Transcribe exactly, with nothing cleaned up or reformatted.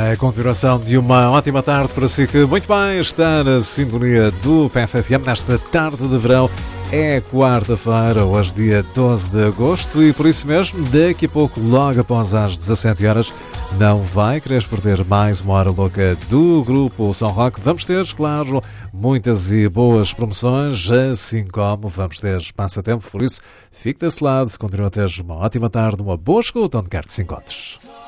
A continuação de uma ótima tarde para si que muito bem está na sintonia do P F F M nesta tarde de verão. É quarta-feira, hoje dia doze de agosto e por isso mesmo, daqui a pouco, logo após as dezassete horas, não vai querer perder mais uma hora louca do grupo São Roque. Vamos ter, claro, muitas e boas promoções, assim como vamos ter passatempo, por isso fique desse lado, continua a ter uma ótima tarde, uma boa escuta onde quer que se encontres.